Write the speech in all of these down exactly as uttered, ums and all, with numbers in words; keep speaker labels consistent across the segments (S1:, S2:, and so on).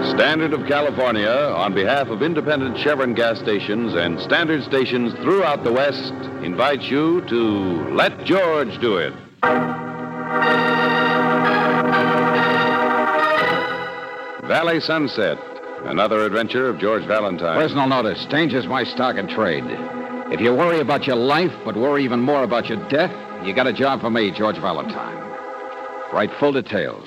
S1: Standard of California, on behalf of independent Chevron gas stations and Standard stations throughout the West, invites you to Let George Do It. Valley Sunset, another adventure of George Valentine.
S2: Personal notice. Danger's my stock and trade. If you worry about your life, but worry even more about your death, you got a job for me, George Valentine. Write full details.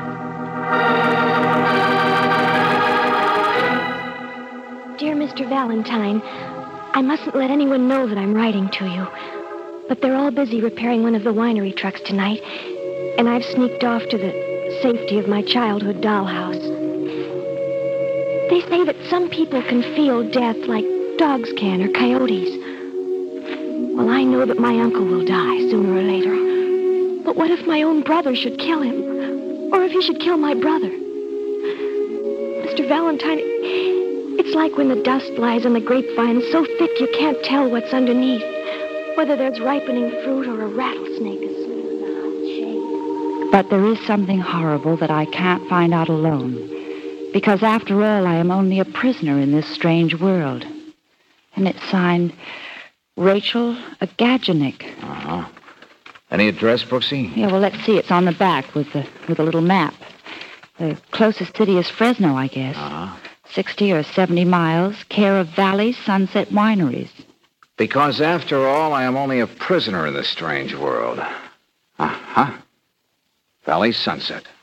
S3: Dear Mister Valentine, I mustn't let anyone know that I'm writing to you. But they're all busy repairing one of the winery trucks tonight, and I've sneaked off to the safety of my childhood dollhouse. They say that some people can feel death like dogs can or coyotes. Well, I know that my uncle will die sooner or later. But what if my own brother should kill him? Or if he should kill my brother? Mister Valentine, it's like when the dust lies on the grapevine so thick you can't tell what's underneath, whether there's ripening fruit or a rattlesnake as soon as the house shakes.
S4: But there is something horrible that I can't find out alone, because after all, I am only a prisoner in this strange world. And it's signed Rachel Agaginik.
S2: Uh-huh. Any address, Brooksy?
S4: Yeah, well, let's see. It's on the back with the with a little map. The closest city is Fresno, I guess.
S2: Uh-huh.
S4: sixty or seventy miles, care of Valley Sunset Wineries.
S2: Because after all, I am only a prisoner in this strange world. Uh-huh. Valley Sunset.